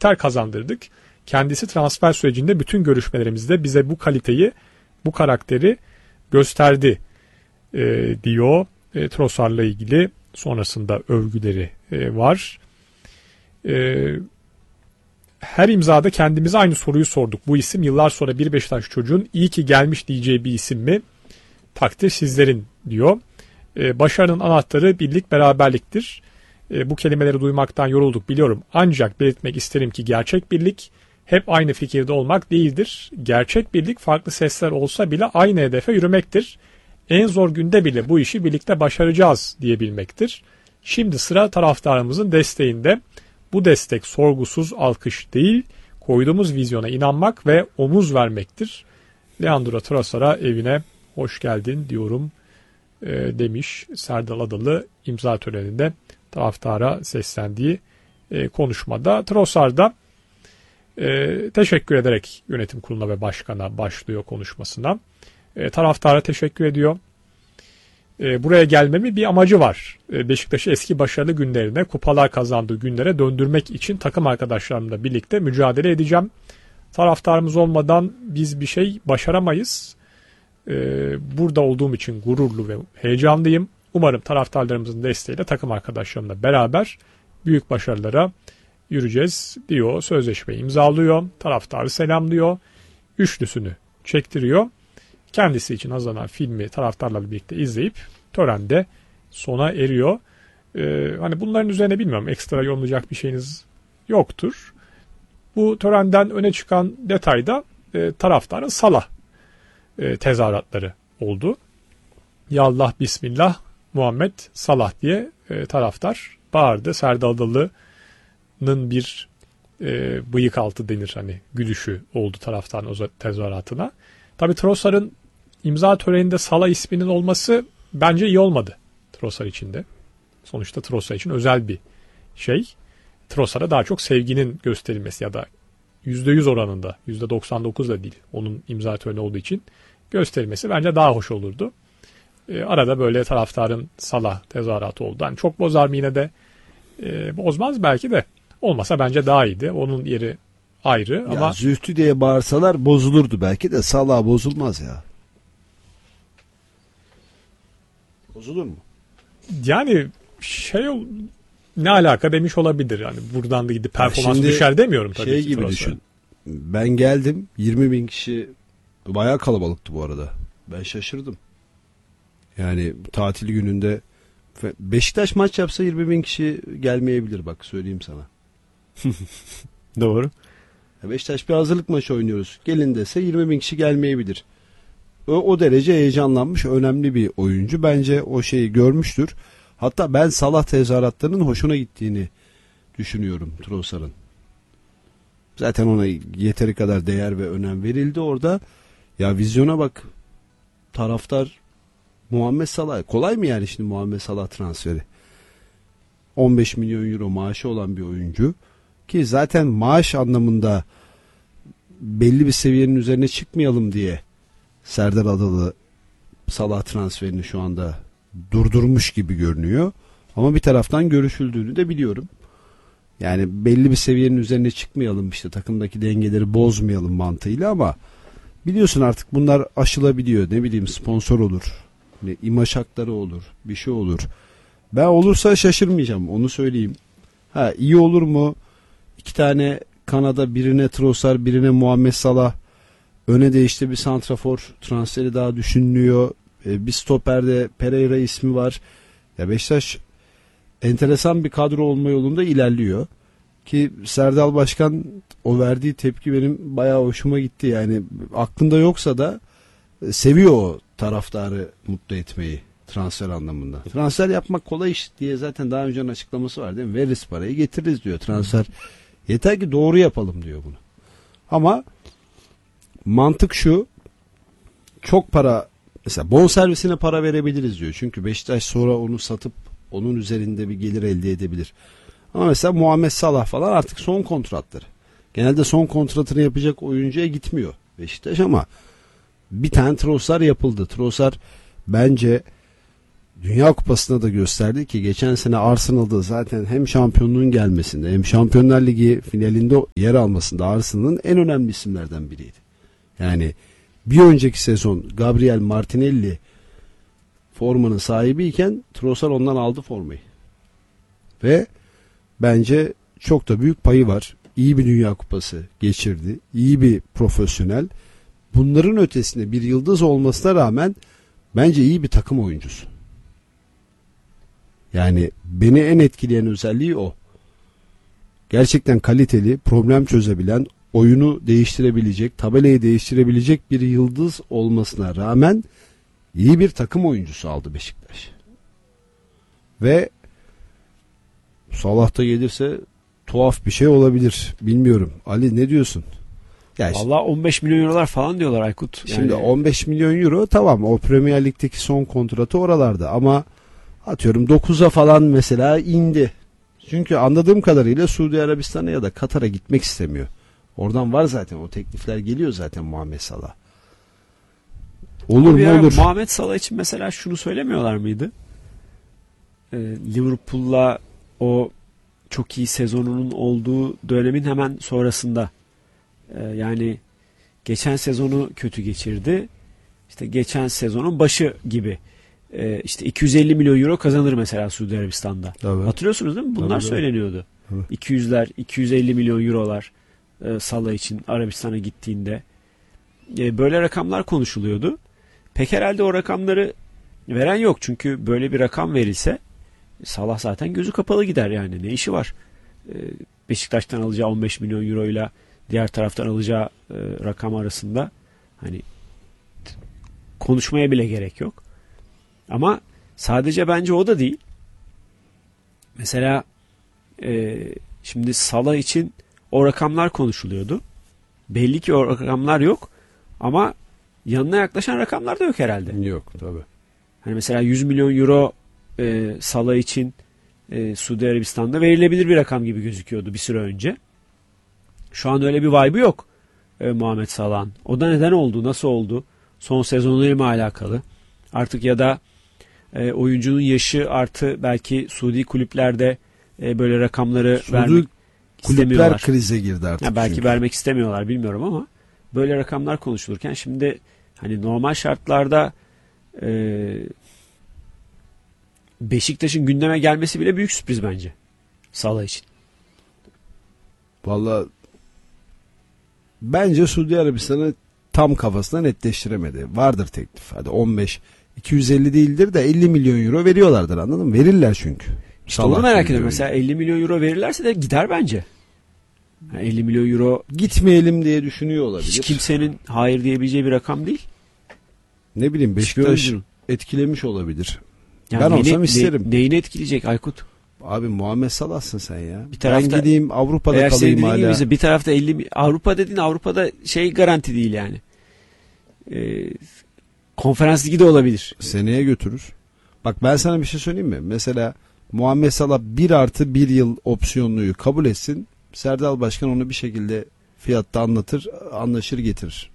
karakter kazandırdık. Kendisi transfer sürecinde bütün görüşmelerimizde bize bu kaliteyi, bu karakteri gösterdi diyor. Trossard'la ilgili sonrasında övgüleri var. Her imzada kendimize aynı soruyu sorduk. Bu isim yıllar sonra bir Beşiktaş çocuğun iyi ki gelmiş diyeceği bir isim mi? Takdir sizlerin diyor. Başarının anahtarı birlik, beraberliktir. Bu kelimeleri duymaktan yorulduk biliyorum. Ancak belirtmek isterim ki gerçek birlik hep aynı fikirde olmak değildir. Gerçek birlik farklı sesler olsa bile aynı hedefe yürümektir. En zor günde bile bu işi birlikte başaracağız diyebilmektir. Şimdi sıra taraftarımızın desteğinde. Bu destek sorgusuz alkış değil, koyduğumuz vizyona inanmak ve omuz vermektir. Leandro Trossard'a evine hoş geldin diyorum demiş Serdal Adalı imza töreninde taraftara seslendiği konuşmada. Trossard'a teşekkür ederek yönetim kuruluna ve başkana başlıyor konuşmasına. Taraftara teşekkür ediyor. Buraya gelmemin bir amacı var. Beşiktaş'ı eski başarılı günlerine, kupalar kazandığı günlere döndürmek için takım arkadaşlarımla birlikte mücadele edeceğim. Taraftarımız olmadan biz bir şey başaramayız. Burada olduğum için gururlu ve heyecanlıyım. Umarım taraftarlarımızın desteğiyle takım arkadaşlarımla beraber büyük başarılara yürüyeceğiz diyor. Sözleşmeyi imzalıyor. Taraftarı selamlıyor. Üçlüsünü çektiriyor. Kendisi için hazırlanan filmi taraftarlarla birlikte izleyip törende sona eriyor. Hani bunların üzerine bilmiyorum ekstra yorumlayacak bir şeyiniz yoktur. Bu törenden öne çıkan detayda taraftarın Salah tezahüratları oldu. Yallah Bismillah Muhammed Salah diye taraftar bağırdı. Serdal Adalı'nın bir bıyık altı denir hani gülüşü oldu taraftarın o tezahüratına. Tabii Trossard'ın imza töreninde Salah isminin olması bence iyi olmadı Trossard için de. Sonuçta Trossard için özel bir şey. Trossard'a daha çok sevginin gösterilmesi ya da %100 oranında, %99 da değil onun imza töreni olduğu için gösterilmesi bence daha hoş olurdu. Arada böyle taraftarın Salah tezahüratı oldu. Yani çok bozar mı yine de bozmaz belki de. Olmasa bence daha iyiydi. Onun yeri ayrı ya ama Zühtü diye bağırsalar bozulurdu belki de Salah bozulmaz ya. Bozulur mu? Yani ne alaka demiş olabilir. Yani buradan da gidip performans düşer demiyorum tabii. Şey gibi düşün. Ben geldim 20.000 kişi bayağı kalabalıktı bu arada. Ben şaşırdım. Yani tatil gününde Beşiktaş maç yapsa 20.000 kişi gelmeyebilir bak söyleyeyim sana. Doğru. Beşiktaş bir hazırlık maçı oynuyoruz. Gelin dese 20.000 kişi gelmeyebilir. O derece heyecanlanmış önemli bir oyuncu. Bence o şeyi görmüştür. Hatta ben Salah tezahüratlarının hoşuna gittiğini düşünüyorum Trossard'ın. Zaten ona yeteri kadar değer ve önem verildi orada. Ya vizyona bak. Taraftar Muhammed Salah. Kolay mı yani şimdi Muhammed Salah transferi? 15 milyon euro maaşı olan bir oyuncu. Ki zaten maaş anlamında belli bir seviyenin üzerine çıkmayalım diye Serdar Adalı Salah transferini şu anda durdurmuş gibi görünüyor. Ama bir taraftan görüşüldüğünü de biliyorum. Yani belli bir seviyenin üzerine çıkmayalım işte takımdaki dengeleri bozmayalım mantığıyla ama biliyorsun artık bunlar aşılabiliyor. Ne bileyim sponsor olur. İmaj hakları olur. Bir şey olur. Ben olursa şaşırmayacağım onu söyleyeyim. İyi olur mu? 2 tane Kanada birine Trossard birine Muhammed Salah öne de işte bir santrafor transferi daha düşünülüyor. Bir stoperde Pereira ismi var. Ya Beşiktaş enteresan bir kadro olma yolunda ilerliyor. Ki Serdal Başkan o verdiği tepki benim bayağı hoşuma gitti. Yani aklında yoksa da seviyor o taraftarı mutlu etmeyi transfer anlamında. Transfer yapmak kolay iş diye zaten daha öncenin açıklaması var değil mi? Veririz parayı getiririz diyor transfer. Yeter ki doğru yapalım diyor bunu. Ama mantık şu çok para mesela bonservisine para verebiliriz diyor. Çünkü Beşiktaş sonra onu satıp onun üzerinde bir gelir elde edebilir. Ama mesela Muhammed Salah falan artık son kontratları. Genelde son kontratını yapacak oyuncuya gitmiyor Beşiktaş ama bir tane Trossard yapıldı. Trossard bence Dünya Kupası'nda da gösterdi ki geçen sene Arsenal'da zaten hem şampiyonluğun gelmesinde hem Şampiyonlar Ligi finalinde yer almasında Arsenal'ın en önemli isimlerden biriydi. Yani bir önceki sezon Gabriel Martinelli formanın sahibiyken Trossard ondan aldı formayı. Ve bence çok da büyük payı var. İyi bir Dünya Kupası geçirdi. İyi bir profesyonel. Bunların ötesinde bir yıldız olmasına rağmen bence iyi bir takım oyuncusu. Yani beni en etkileyen özelliği o. Gerçekten kaliteli, problem çözebilen, oyunu değiştirebilecek, tabelayı değiştirebilecek bir yıldız olmasına rağmen iyi bir takım oyuncusu aldı Beşiktaş. Ve Salah da gelirse tuhaf bir şey olabilir. Bilmiyorum. Ali ne diyorsun? Yani Vallahi 15 milyon eurolar falan diyorlar Aykut. şimdi 15 milyon euro tamam, o Premier Lig'deki son kontratı oralarda ama atıyorum 9'a falan mesela indi. Çünkü anladığım kadarıyla Suudi Arabistan'a ya da Katar'a gitmek istemiyor. Oradan var zaten, o teklifler geliyor zaten Muhammed Salah. Olur mu olur. Muhammed Salah için mesela şunu söylemiyorlar mıydı? Liverpool'la o çok iyi sezonunun olduğu dönemin hemen sonrasında. Yani geçen sezonu kötü geçirdi. İşte geçen sezonun başı gibi. İşte 250 milyon euro kazanır mesela Suudi Arabistan'da. Evet. Hatırlıyorsunuz değil mi? Bunlar Tabii. söyleniyordu. Evet. 200'ler, 250 milyon eurolar Salah için Arabistan'a gittiğinde. Böyle rakamlar konuşuluyordu. Pek herhalde o rakamları veren yok. Çünkü böyle bir rakam verilse Salah zaten gözü kapalı gider yani. Ne işi var? Beşiktaş'tan alacağı 15 milyon euro ile diğer taraftan alacağı rakam arasında hani konuşmaya bile gerek yok. Ama sadece bence o da değil. Mesela şimdi Salah için o rakamlar konuşuluyordu. Belli ki o rakamlar yok ama yanına yaklaşan rakamlar da yok herhalde. Yok tabii. Hani mesela 100 milyon euro Salah için Suudi Arabistan'da verilebilir bir rakam gibi gözüküyordu bir süre önce. Şu an öyle bir vibe'ı yok Muhammed Salah'ın. O da neden oldu? Nasıl oldu? Son sezonuyla mı alakalı? Artık ya da oyuncunun yaşı artı belki Suudi kulüplerde böyle rakamları vermek Kulüpler istemiyorlar. krize girdi artık. Ya belki çünkü. vermek istemiyorlar bilmiyorum ama böyle rakamlar konuşulurken şimdi hani normal şartlarda Beşiktaş'ın gündeme gelmesi bile büyük sürpriz bence Salah için. Vallahi bence Suudi Arabistan'ı tam kafasına netleştiremedi. Vardır teklif. Hadi 15, 250 değildir de 50 milyon euro veriyorlardır, anladın mı? Verirler çünkü. İşte onu merak gibi ediyorum. oyuncu. Mesela 50 milyon euro verirlerse de gider bence. Yani 50 milyon euro Gitmeyelim diye düşünüyor olabilir. hiç kimsenin hayır diyebileceği bir rakam değil. Ne bileyim, Hiçbir Beşiktaş oyuncunun. etkilemiş olabilir. Yani Ben olsam neyini- isterim. Neyini etkileyecek Aykut? Abi Muhammed Salah'sın sen ya. Bir tarafta- Ben gideyim Avrupa'da Eğer senin kalayım dediğin gibi hala. ise bir tarafta 50 Avrupa dediğin Avrupa'da şey garanti değil yani. Konferans ligi de olabilir. Seneye götürür. Bak ben sana bir şey söyleyeyim mi? Mesela Muhammed Salah 1+1 yıl opsiyonluyu kabul etsin. Serdal Başkan onu bir şekilde fiyatta anlatır, anlaşır getirir.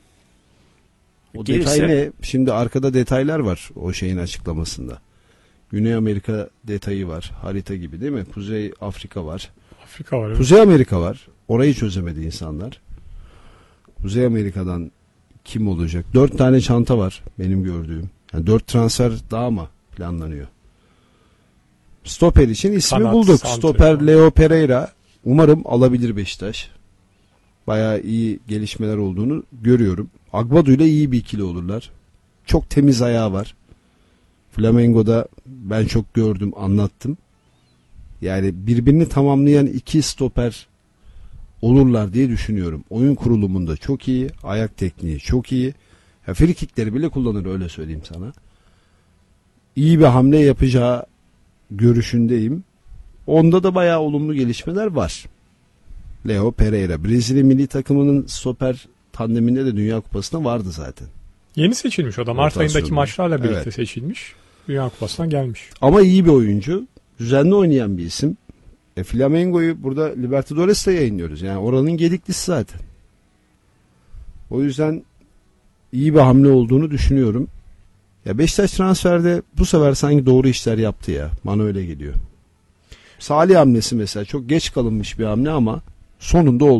O Gelirse- detay ne? Şimdi arkada detaylar var o şeyin açıklamasında. Güney Amerika detayı var. Harita gibi değil mi? Kuzey Afrika var. Afrika var. Evet. Kuzey Amerika var. Orayı çözemedi insanlar. Kuzey Amerika'dan kim olacak? 4 tane çanta var benim gördüğüm. Yani 4 transfer daha mı planlanıyor? Stoper için ismi Sanat, bulduk. santrfor. Stoper Leo Pereira. Umarım alabilir Beşiktaş. Bayağı iyi gelişmeler olduğunu görüyorum. Agbadu ile iyi bir ikili olurlar. Çok temiz ayağı var. Flamengo'da ben çok gördüm, anlattım. Yani birbirini tamamlayan iki stoper olurlar diye düşünüyorum. Oyun kurulumunda çok iyi, ayak tekniği çok iyi. Ya frikikleri bile kullanır, öyle söyleyeyim sana. İyi bir hamle yapacağı görüşündeyim. Onda da bayağı olumlu gelişmeler var. Leo Pereira, Brezilya milli takımının stoper tandeminde de Dünya Kupası'nda vardı zaten. Yeni seçilmiş o da. Mart ayındaki Rotasyonda. maçlarla birlikte Evet. seçilmiş. Dünya Kupası'ndan gelmiş. Ama iyi bir oyuncu. Düzenli oynayan bir isim. Flamengo'yu burada Libertadores'te yayınlıyoruz. Yani oranın gediklisi zaten. O yüzden iyi bir hamle olduğunu düşünüyorum. Ya Beşiktaş transferde bu sefer sanki doğru işler yaptı ya. Bana öyle geliyor. Salih hamlesi mesela çok geç kalınmış bir hamle ama sonunda oldu.